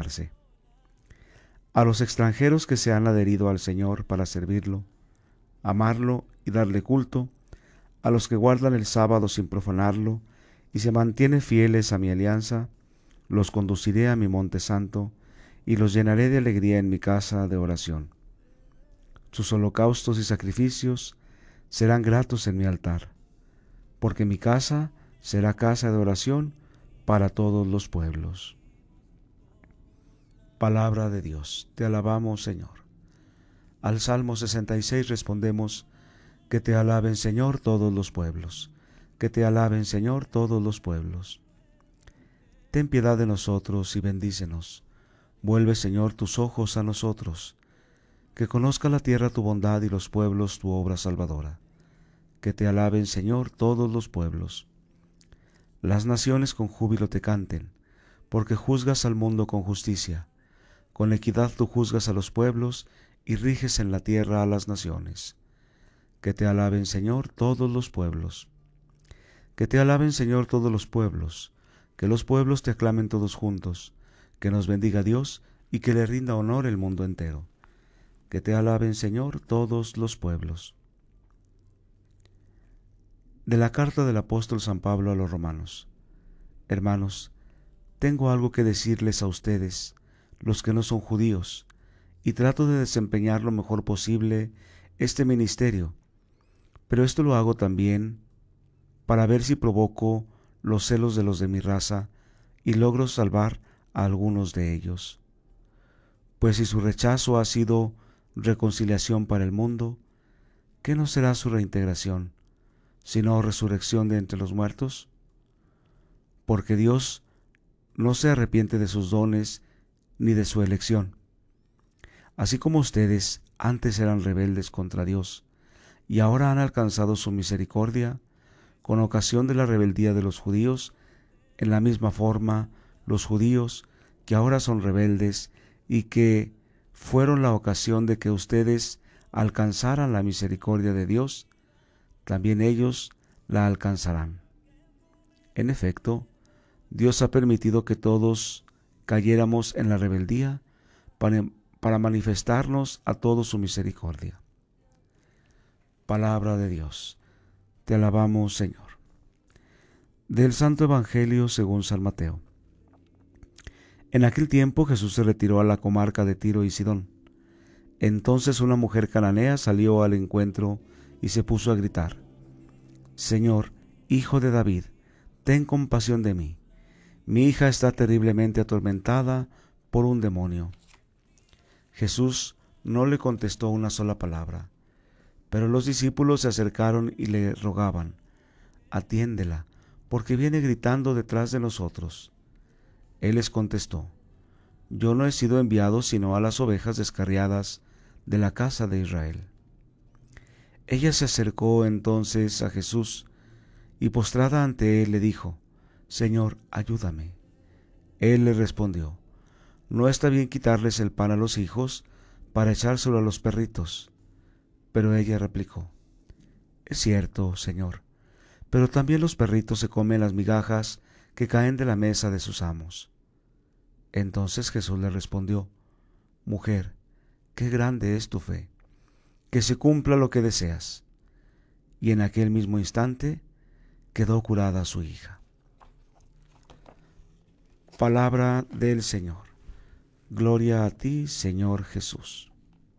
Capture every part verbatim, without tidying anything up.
quedarse. A los extranjeros que se han adherido al Señor para servirlo, amarlo y darle culto, a los que guardan el sábado sin profanarlo y se mantienen fieles a mi alianza, los conduciré a mi monte santo y los llenaré de alegría en mi casa de oración. Sus holocaustos y sacrificios serán gratos en mi altar, porque mi casa será casa de oración para todos los pueblos. Palabra de Dios, te alabamos, Señor. Al Salmo sesenta y seis respondemos: que te alaben, Señor, todos los pueblos, que te alaben, Señor, todos los pueblos. Ten piedad de nosotros y bendícenos. Vuelve, Señor, tus ojos a nosotros. Que conozca la tierra tu bondad y los pueblos tu obra salvadora. Que te alaben, Señor, todos los pueblos. Las naciones con júbilo te canten, porque juzgas al mundo con justicia. Con equidad tú juzgas a los pueblos y riges en la tierra a las naciones. Que te alaben, Señor, todos los pueblos. Que te alaben, Señor, todos los pueblos. Que los pueblos te aclamen todos juntos. Que nos bendiga Dios y que le rinda honor el mundo entero. Que te alaben, Señor, todos los pueblos. De la carta del apóstol San Pablo a los romanos. Hermanos, tengo algo que decirles a ustedes, los que no son judíos, y trato de desempeñar lo mejor posible este ministerio, pero esto lo hago también para ver si provoco los celos de los de mi raza y logro salvar a algunos de ellos. Pues si su rechazo ha sido reconciliación para el mundo, ¿qué no será su reintegración, sino resurrección de entre los muertos? Porque Dios no se arrepiente de sus dones ni de su elección. Así como ustedes antes eran rebeldes contra Dios y ahora han alcanzado su misericordia, con ocasión de la rebeldía de los judíos, en la misma forma los judíos que ahora son rebeldes y que fueron la ocasión de que ustedes alcanzaran la misericordia de Dios, también ellos la alcanzarán. En efecto, Dios ha permitido que todos cayéramos en la rebeldía para, para manifestarnos a todos su misericordia. Palabra de Dios. Te alabamos, Señor. Del Santo Evangelio según San Mateo. En aquel tiempo Jesús se retiró a la comarca de Tiro y Sidón. Entonces una mujer cananea salió al encuentro y se puso a gritar: Señor, Hijo de David, ten compasión de mí. Mi hija está terriblemente atormentada por un demonio. Jesús no le contestó una sola palabra, pero los discípulos se acercaron y le rogaban: Atiéndela, porque viene gritando detrás de nosotros. Él les contestó: Yo no he sido enviado sino a las ovejas descarriadas de la casa de Israel. Ella se acercó entonces a Jesús y postrada ante él le dijo: Señor, ayúdame. Él le respondió: No está bien quitarles el pan a los hijos para echárselo a los perritos. Pero ella replicó: Es cierto, Señor, pero también los perritos se comen las migajas que caen de la mesa de sus amos. Entonces Jesús le respondió: Mujer, qué grande es tu fe, que se cumpla lo que deseas. Y en aquel mismo instante quedó curada su hija. Palabra del Señor. Gloria a ti, Señor Jesús.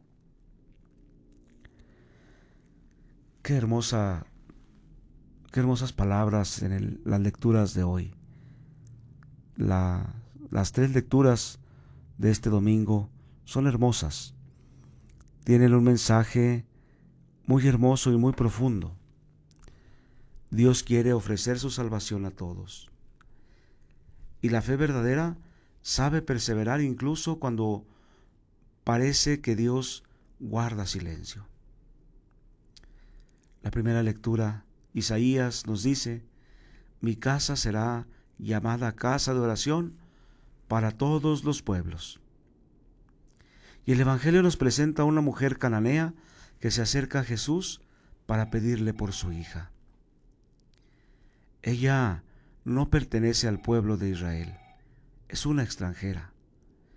Qué hermosa, qué hermosas palabras en el, las lecturas de hoy. La, las tres lecturas de este domingo son hermosas. Tienen un mensaje muy hermoso y muy profundo. Dios quiere ofrecer su salvación a todos. Y la fe verdadera sabe perseverar incluso cuando parece que Dios guarda silencio. La primera lectura, Isaías nos dice: Mi casa será llamada casa de oración para todos los pueblos. Y el Evangelio nos presenta a una mujer cananea que se acerca a Jesús para pedirle por su hija. Ella no pertenece al pueblo de Israel, es una extranjera.